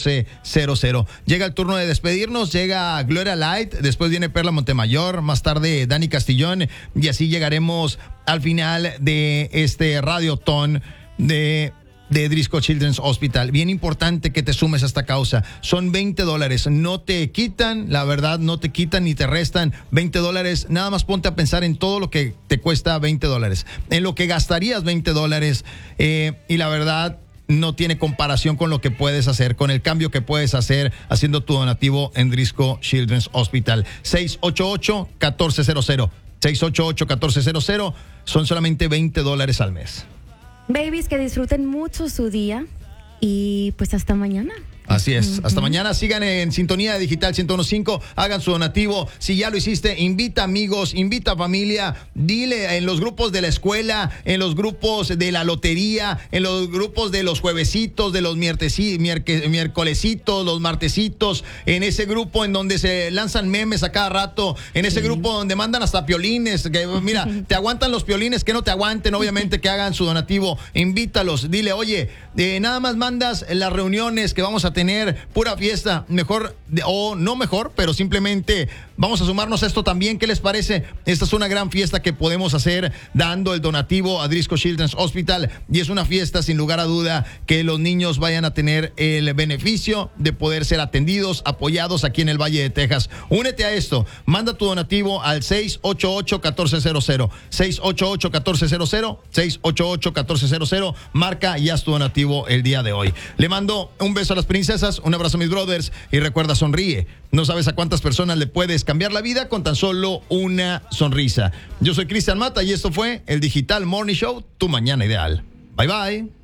1400. Llega el turno de despedirnos, llega Gloria Light, después viene Perla Montemayor, más tarde Dani Castillón, y así llegaremos al final de este radiotón de Driscoll Children's Hospital. Bien importante que te sumes a esta causa. Son $20. No te quitan, la verdad, no te quitan ni te restan $20. Nada más ponte a pensar en todo lo que te cuesta $20. En lo que gastarías $20. Y la verdad, no tiene comparación con lo que puedes hacer, con el cambio que puedes hacer haciendo tu donativo en Driscoll Children's Hospital. 688-1400. 688-1400. Son solamente $20 al mes. Babies, que disfruten mucho su día y pues hasta mañana. Así es, hasta mañana. Sigan en sintonía de Digital 101.5, hagan su donativo. Si ya lo hiciste, invita amigos, invita familia, dile en los grupos de la escuela, en los grupos de la lotería, en los grupos de los juevesitos, de los miércolesitos, los martesitos, en ese grupo en donde se lanzan memes a cada rato, en ese grupo donde mandan hasta piolines, que mira, te aguantan los piolines, que no te aguanten, obviamente que hagan su donativo, invítalos, dile, oye, nada más mandas las reuniones que vamos a tener, pura fiesta, mejor o no mejor, pero simplemente vamos a sumarnos a esto también. ¿Qué les parece? Esta es una gran fiesta que podemos hacer dando el donativo a Driscoll Children's Hospital, y es una fiesta sin lugar a duda que los niños vayan a tener el beneficio de poder ser atendidos, apoyados aquí en el Valle de Texas. Únete a esto, manda tu donativo al 688-1400, 688-1400, 688-1400, marca y haz tu donativo el día de hoy. Le mando un beso a las princesas, un abrazo a mis brothers y recuerda, sonríe. No sabes a cuántas personas le puedes cambiar la vida con tan solo una sonrisa. Yo soy Cristian Mata y esto fue el Digital Morning Show, tu mañana ideal. Bye bye.